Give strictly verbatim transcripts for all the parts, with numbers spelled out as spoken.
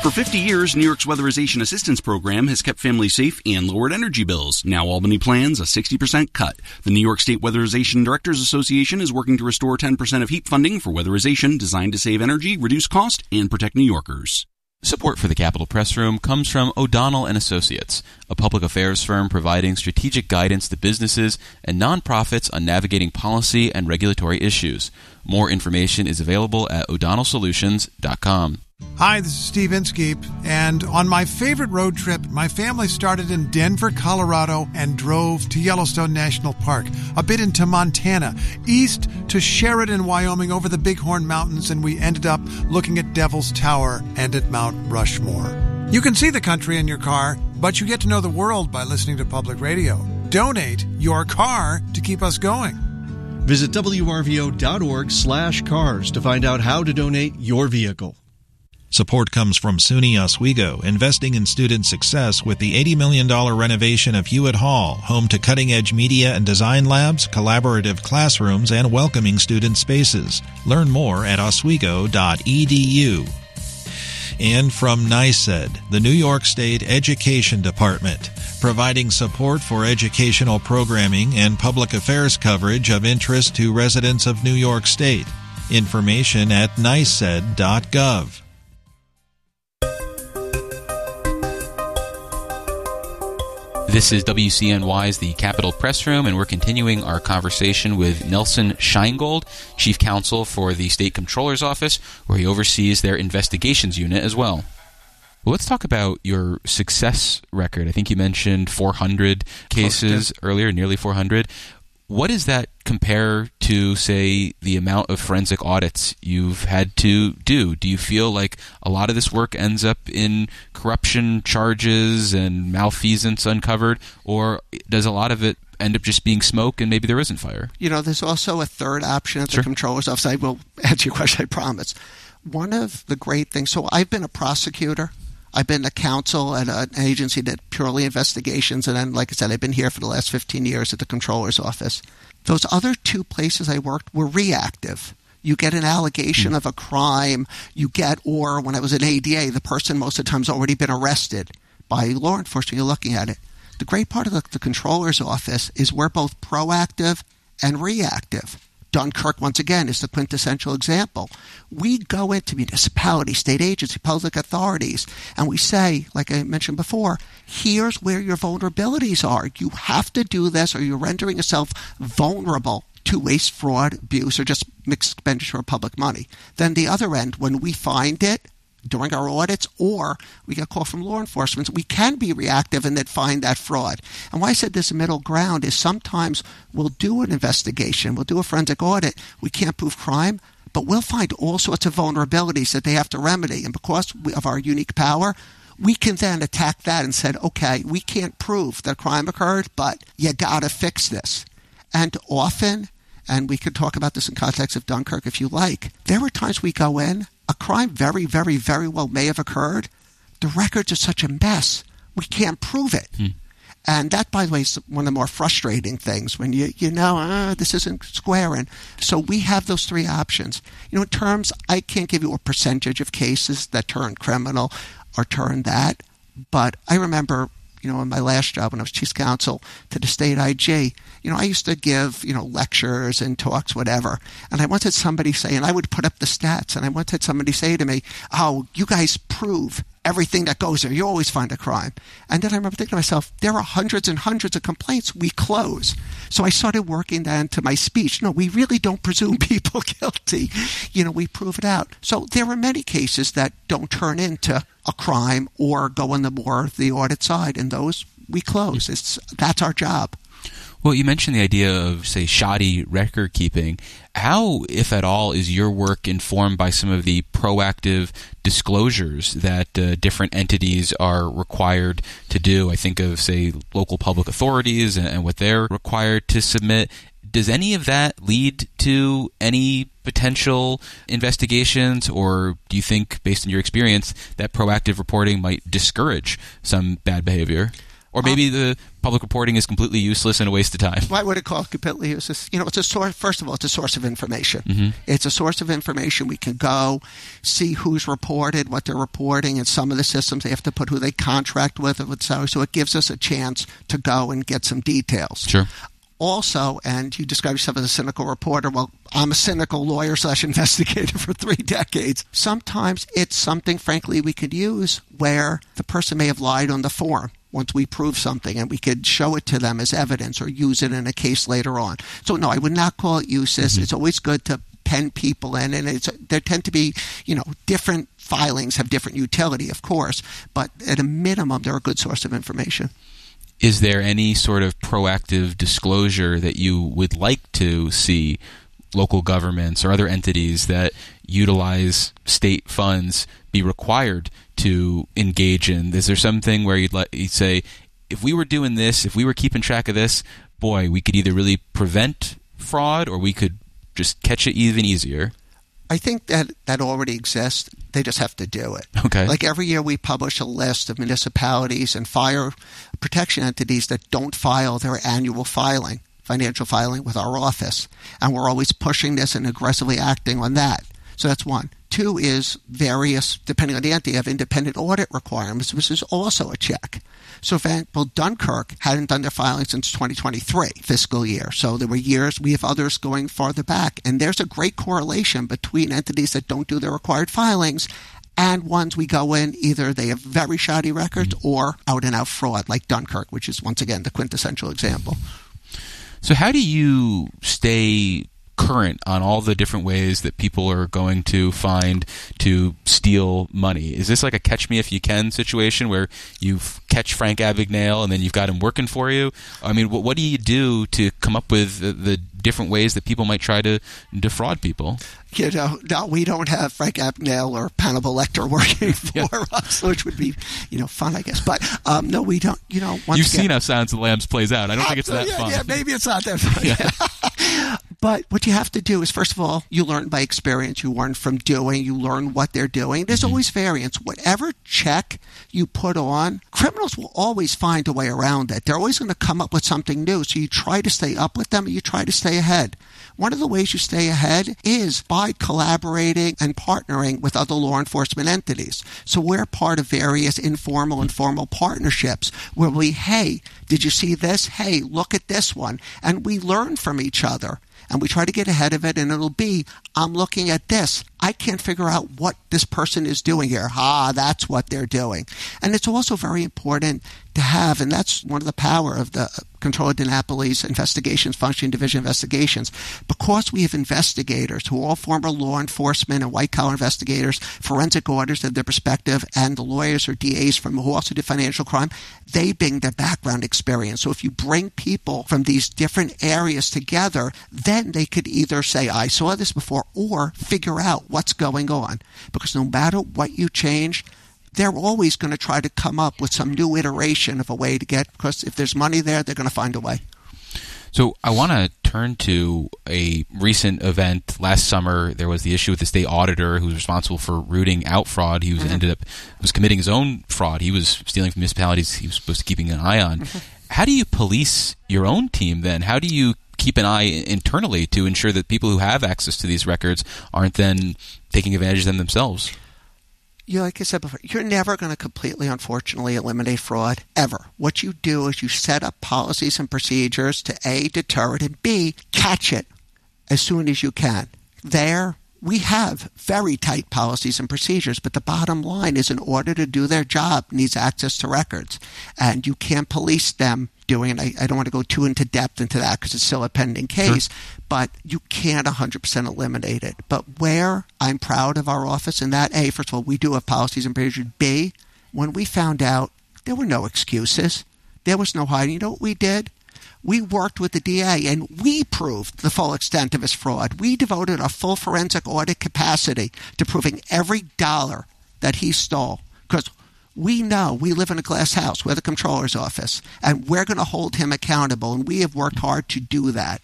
For fifty years, New York's Weatherization Assistance Program has kept families safe and lowered energy bills. Now Albany plans a sixty percent cut. The New York State Weatherization Directors Association is working to restore ten percent of heat funding for weatherization designed to save energy, reduce cost, and protect New Yorkers. Support for the Capitol Press Room comes from O'Donnell and Associates, a public affairs firm providing strategic guidance to businesses and nonprofits on navigating policy and regulatory issues. More information is available at o'donnell solutions dot com. Hi, this is Steve Inskeep, and on my favorite road trip, my family started in Denver, Colorado, and drove to Yellowstone National Park, a bit into Montana, east to Sheridan, Wyoming, over the Bighorn Mountains, and we ended up looking at Devil's Tower and at Mount Rushmore. You can see the country in your car, but you get to know the world by listening to public radio. Donate your car to keep us going. Visit W R V O dot org slash cars to find out how to donate your vehicle. Support comes from SUNY Oswego, investing in student success with the eighty million dollars renovation of Hewitt Hall, home to cutting-edge media and design labs, collaborative classrooms, and welcoming student spaces. Learn more at oswego dot e d u. And from NYSED, the New York State Education Department, providing support for educational programming and public affairs coverage of interest to residents of New York State. Information at nysed dot gov. This is W C N Y's The Capitol Press Room, and we're continuing our conversation with Nelson Scheingold, Chief Counsel for the State Comptroller's Office, where he oversees their investigations unit as well. Well, let's talk about your success record. I think you mentioned four hundred cases earlier, nearly four hundred. What does that compare to, say, the amount of forensic audits you've had to do? Do you feel like a lot of this work ends up in corruption charges and malfeasance uncovered, or does a lot of it end up just being smoke and maybe there isn't fire? You know, there's also a third option at the Sure. Comptroller's Office. I will answer your question, I promise. One of the great things, so I've been a prosecutor. I've been a counsel at an agency that purely investigations, and then, like I said, I've been here for the last fifteen years at the Comptroller's Office. Those other two places I worked were reactive. You get an allegation mm. of a crime, you get, or when I was an A D A, the person most of the time has already been arrested by law enforcement. You're looking at it. The great part of the, the Comptroller's Office is we're both proactive and reactive. Dunkirk, once again, is the quintessential example. We go into municipalities, state agencies, public authorities, and we say, like I mentioned before, here's where your vulnerabilities are. You have to do this or you're rendering yourself vulnerable to waste, fraud, abuse, or just expenditure of public money. Then the other end, when we find it, during our audits, or we get a call from law enforcement, we can be reactive and then find that fraud. And why I said this middle ground is sometimes we'll do an investigation, we'll do a forensic audit, we can't prove crime, but we'll find all sorts of vulnerabilities that they have to remedy. And because of our unique power, we can then attack that and say, okay, we can't prove that crime occurred, but you got to fix this. And often, and we could talk about this in context of Dunkirk if you like, there were times we go in, a crime very, very, very well may have occurred. The records are such a mess. We can't prove it. Hmm. And that, by the way, is one of the more frustrating things when you, you know, ah, this isn't squaring. So we have those three options. You know, in terms, I can't give you a percentage of cases that turn criminal or turn that. But I remember, you know, in my last job when I was chief counsel to the state I G, you know, I used to give, you know, lectures and talks, whatever. And I wanted somebody say, and I would put up the stats, and I wanted somebody say to me, oh, you guys prove everything that goes there. You always find a crime. And then I remember thinking to myself, there are hundreds and hundreds of complaints we close. So I started working that into my speech. No, we really don't presume people guilty. You know, we prove it out. So there are many cases that don't turn into a crime or go on the more the audit side, and those we close. It's that's our job. Well, you mentioned the idea of, say, shoddy record keeping. How, if at all, is your work informed by some of the proactive disclosures that uh, different entities are required to do? I think of, say, local public authorities and, and what they're required to submit. Does any of that lead to any potential investigations, or do you think, based on your experience, that proactive reporting might discourage some bad behavior? Or maybe um, the public reporting is completely useless and a waste of time. Why would it call it completely useless? You know, it's a source. First of all, it's a source of information. Mm-hmm. It's a source of information. We can go see who's reported, what they're reporting, and some of the systems they have to put who they contract with, with so, so it gives us a chance to go and get some details. Sure. Also, and you describe yourself as a cynical reporter. Well, I'm a cynical lawyer slash investigator for three decades. Sometimes it's something, frankly, we could use where the person may have lied on the form once we prove something, and we could show it to them as evidence or use it in a case later on. So, no, I would not call it useless. Mm-hmm. It's always good to pen people in, and it's there tend to be, you know, different filings have different utility, of course, but at a minimum, they're a good source of information. Is there any sort of proactive disclosure that you would like to see local governments or other entities that utilize state funds be required to engage in? Is there something where you'd, let, you'd say, if we were doing this, if we were keeping track of this, boy, we could either really prevent fraud or we could just catch it even easier? I think that that already exists. They just have to do it. Okay. Like every year we publish a list of municipalities and fire protection entities that don't file their annual filing, financial filing with our office. And we're always pushing this and aggressively acting on that. So that's one. Two is various, depending on the entity, have independent audit requirements, which is also a check. So, for example, Dunkirk hadn't done their filing since twenty twenty-three fiscal year. So there were years, we have others going farther back. And there's a great correlation between entities that don't do their required filings and ones we go in, either they have very shoddy records or out-and-out fraud, like Dunkirk, which is, once again, the quintessential example. So how do you stay current on all the different ways that people are going to find to steal money? Is this like a catch me if you can situation where you catch Frank Abagnale and then you've got him working for you? I mean, what, what do you do to come up with the, the different ways that people might try to defraud people? You know, no, we don't have Frank Abagnale or Hannibal Lecter working for yeah. us, which would be, you know, fun, I guess. But um, no, we don't. You know, once you've again, seen how Silence of the Lambs plays out. I don't uh, think it's that yeah, fun. Yeah, maybe it's not that fun. Yeah. But what you have to do is, first of all, you learn by experience. You learn from doing. You learn what they're doing. There's mm-hmm. always variance. Whatever check you put on, criminals will always find a way around it. They're always going to come up with something new. So you try to stay up with them, and you try to stay ahead. One of the ways you stay ahead is by collaborating and partnering with other law enforcement entities. So we're part of various informal and formal partnerships where we, hey, did you see this? Hey, look at this one. And we learn from each other. And we try to get ahead of it, and it'll be, I'm looking at this. I can't figure out what this person is doing here. Ah, that's what they're doing. And it's also very important to have, and that's one of the power of the Comptroller DiNapoli's investigations, functioning division investigations, because we have investigators who are all former law enforcement and white-collar investigators, forensic auditors of their perspective, and the lawyers or D As from who also did financial crime, they bring their background experience. So if you bring people from these different areas together, then they could either say, I saw this before, or figure out what's going on. Because no matter what you change, they're always going to try to come up with some new iteration of a way to get, because if there's money there, they're going to find a way. So I want to turn to a recent event. Last summer, there was the issue with the state auditor who was responsible for rooting out fraud. He was mm-hmm. ended up was committing his own fraud. He was stealing from municipalities he was supposed to be keeping an eye on. Mm-hmm. How do you police your own team then? How do you keep an eye internally to ensure that people who have access to these records aren't then taking advantage of them themselves? You know, like I said before, you're never going to completely, unfortunately, eliminate fraud, ever. What you do is you set up policies and procedures to A, deter it, and B, catch it as soon as you can. There, we have very tight policies and procedures, but the bottom line is in order to do their job, needs access to records. And you can't police them doing it. I, I don't want to go too into depth into that because it's still a pending case, sure. But you can't one hundred percent eliminate it. But where I'm proud of our office in that, A, first of all, we do have policies and procedures. B, when we found out, there were no excuses. There was no hiding. You know what we did? We worked with the D A, and we proved the full extent of his fraud. We devoted a full forensic audit capacity to proving every dollar that he stole. Because we know we live in a glass house. We're the comptroller's office, and we're going to hold him accountable, and we have worked hard to do that.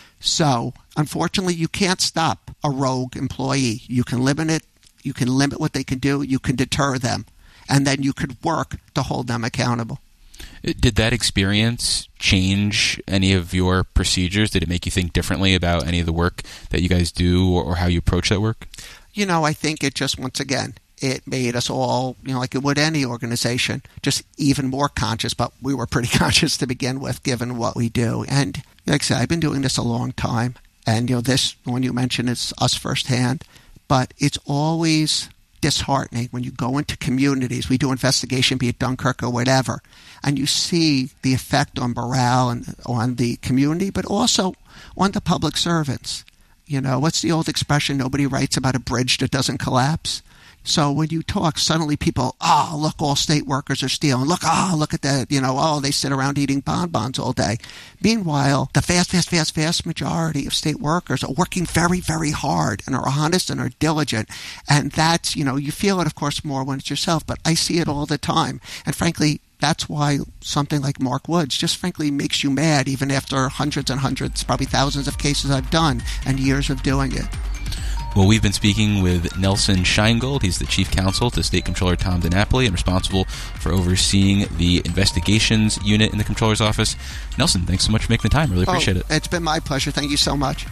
So, unfortunately, you can't stop a rogue employee. You can limit it. You can limit what they can do. You can deter them, and then you could work to hold them accountable. Did that experience change any of your procedures? Did it make you think differently about any of the work that you guys do or, or how you approach that work? You know, I think it just, once again, it made us all, you know, like it would any organization, just even more conscious. But we were pretty conscious to begin with, given what we do. And like I said, I've been doing this a long time. And, you know, this one you mentioned is us firsthand. But it's always disheartening when you go into communities. We do investigation, be it Dunkirk or whatever, and you see the effect on morale and on the community, but also on the public servants. You know, what's the old expression? Nobody writes about a bridge that doesn't collapse. So when you talk, suddenly people, oh, look, all state workers are stealing. Look, oh, look at that. You know, oh, they sit around eating bonbons all day. Meanwhile, the vast, vast, vast, vast majority of state workers are working very, very hard and are honest and are diligent. And that's, you know, you feel it, of course, more when it's yourself, but I see it all the time. And frankly, that's why something like Mark Woods just frankly makes you mad, even after hundreds and hundreds, probably thousands of cases I've done and years of doing it. Well, we've been speaking with Nelson Sheingold. He's the chief counsel to State Comptroller Tom DiNapoli and responsible for overseeing the investigations unit in the Comptroller's office. Nelson, thanks so much for making the time. Really appreciate oh, it. It's been my pleasure. Thank you so much.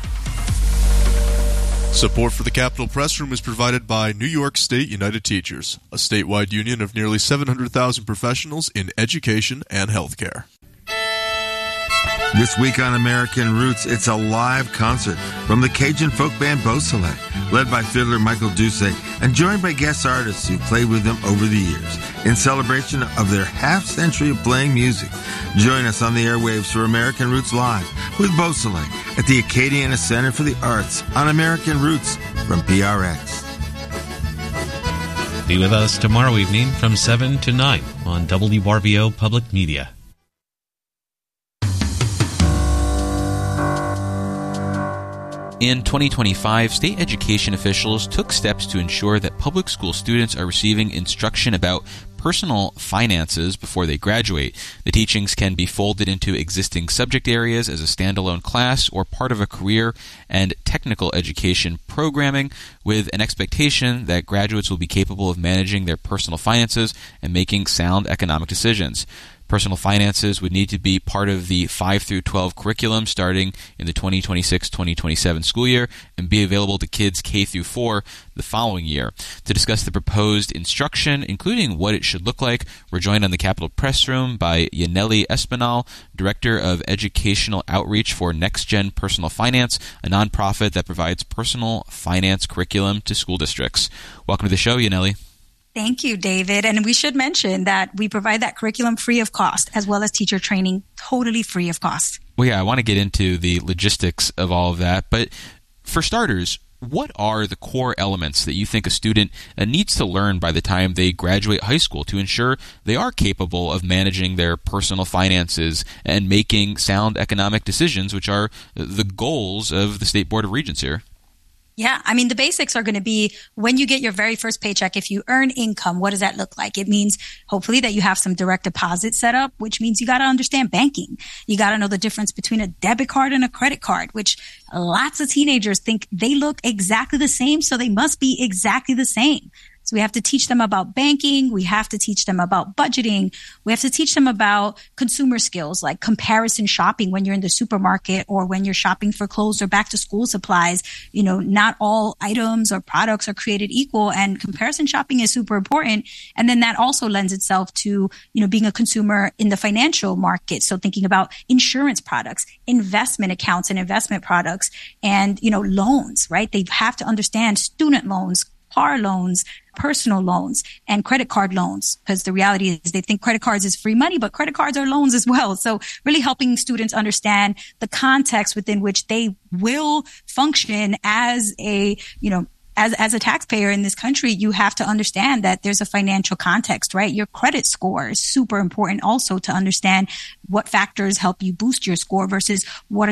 Support for the Capitol Press Room is provided by New York State United Teachers, a statewide union of nearly seven hundred thousand professionals in education and healthcare. This week on American Roots, it's a live concert from the Cajun folk band Beausoleil, led by fiddler Michael Doucet, and joined by guest artists who played with them over the years in celebration of their half-century of playing music. Join us on the airwaves for American Roots Live with Beausoleil at the Acadiana Center for the Arts on American Roots from P R X. Be with us tomorrow evening from seven to nine on W R V O Public Media. In twenty twenty-five, state education officials took steps to ensure that public school students are receiving instruction about personal finances before they graduate. The teachings can be folded into existing subject areas as a standalone class or part of a career and technical education programming, with an expectation that graduates will be capable of managing their personal finances and making sound economic decisions. Personal finances would need to be part of the five through twelve curriculum starting in the twenty twenty-six twenty twenty-seven school year and be available to kids K through four the following year. To discuss the proposed instruction, including what it should look like, we're joined on the Capitol Press Room by Yaneli Espinal, Director of Educational Outreach for Next Gen Personal Finance, a nonprofit that provides personal finance curriculum to school districts. Welcome to the show, Yaneli. Thank you, David. And we should mention that we provide that curriculum free of cost, as well as teacher training totally free of cost. Well, yeah, I want to get into the logistics of all of that. But for starters, what are the core elements that you think a student needs to learn by the time they graduate high school to ensure they are capable of managing their personal finances and making sound economic decisions, which are the goals of the State Board of Regents here? Yeah, I mean, the basics are going to be when you get your very first paycheck, if you earn income, what does that look like? It means hopefully that you have some direct deposit set up, which means you got to understand banking. You got to know the difference between a debit card and a credit card, which lots of teenagers think they look exactly the same, so they must be exactly the same. So we have to teach them about banking. We have to teach them about budgeting. We have to teach them about consumer skills like comparison shopping when you're in the supermarket or when you're shopping for clothes or back to school supplies. You know, not all items or products are created equal, and comparison shopping is super important. And then that also lends itself to, you know, being a consumer in the financial market. So thinking about insurance products, investment accounts and investment products, and, you know, loans, right? They have to understand student loans, car loans, personal loans, and credit card loans, because the reality is they think credit cards is free money, but credit cards are loans as well. So really helping students understand the context within which they will function as a, you know, As, as a taxpayer in this country, you have to understand that there's a financial context, right? Your credit score is super important also to understand what factors help you boost your score versus what